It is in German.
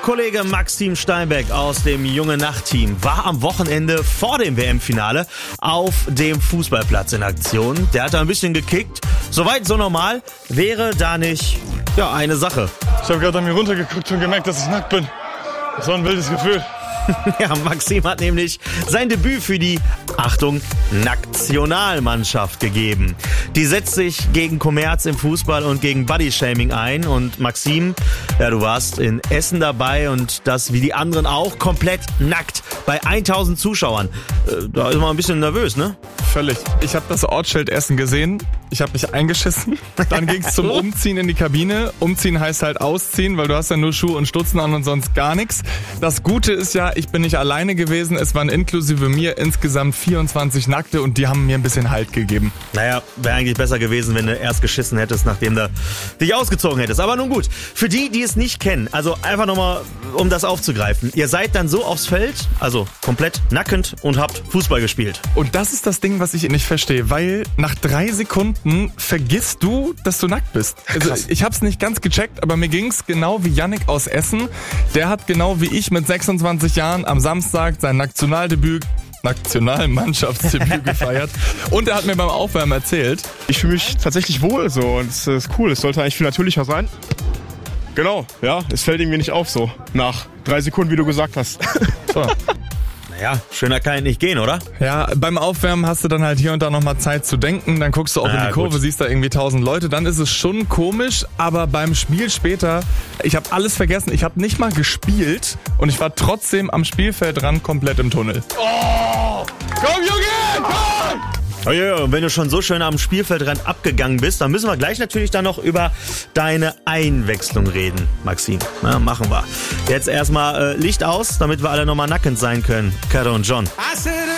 Kollege Maxim Steinbeck aus dem Junge Nacht-Team war am Wochenende vor dem WM-Finale auf dem Fußballplatz in Aktion. Der hat da ein bisschen gekickt. Soweit so normal. Wäre da nicht, eine Sache. Ich habe gerade an mir runtergeguckt und gemerkt, dass ich nackt bin. Das war ein wildes Gefühl. Ja, Maxim hat nämlich sein Debüt für die, Achtung, Nationalmannschaft gegeben. Die setzt sich gegen Kommerz im Fußball und gegen Bodyshaming ein. Und Maxim, du warst in Essen dabei und das wie die anderen auch komplett nackt bei 1000 Zuschauern. Da ist man ein bisschen nervös, ne? Völlig. Ich habe das Ortsschild Essen gesehen. Ich habe mich eingeschissen. Dann ging es zum Umziehen in die Kabine. Umziehen heißt halt ausziehen, weil du hast ja nur Schuhe und Stutzen an und sonst gar nichts. Das Gute ist ja, ich bin nicht alleine gewesen. Es waren inklusive mir insgesamt 24 Nackte und die haben mir ein bisschen Halt gegeben. Naja, wäre eigentlich besser gewesen, wenn du erst geschissen hättest, nachdem du dich ausgezogen hättest. Aber nun gut, für die, die es nicht kennen, also einfach nochmal, um das aufzugreifen. Ihr seid dann so aufs Feld, also komplett nackend und habt Fußball gespielt. Und das ist das Ding, was ich nicht verstehe, weil nach 3 Sekunden vergisst du, dass du nackt bist. Also ich hab's nicht ganz gecheckt, aber mir ging's genau wie Yannick aus Essen. Der hat genau wie ich mit 26 Jahren am Samstag sein Nationalmannschaftsdebüt gefeiert. Und er hat mir beim Aufwärmen erzählt. Ich fühle mich tatsächlich wohl so und es ist cool. Es sollte eigentlich viel natürlicher sein. Genau, ja, es fällt irgendwie nicht auf so. Nach 3 Sekunden, wie du gesagt hast. So. Naja, schöner kann nicht gehen, oder? Ja, beim Aufwärmen hast du dann halt hier und da nochmal Zeit zu denken. Dann guckst du auch in die Kurve, siehst da irgendwie 1000 Leute. Dann ist es schon komisch, aber beim Spiel später, ich habe alles vergessen. Ich habe nicht mal gespielt und ich war trotzdem am Spielfeldrand komplett im Tunnel. Oh! Komm, Junge! Komm! Oh ja, und wenn du schon so schön am Spielfeldrand abgegangen bist, dann müssen wir gleich natürlich dann noch über deine Einwechslung reden, Maxim. Na, machen wir. Jetzt erstmal Licht aus, damit wir alle nochmal nackend sein können. Karo und John.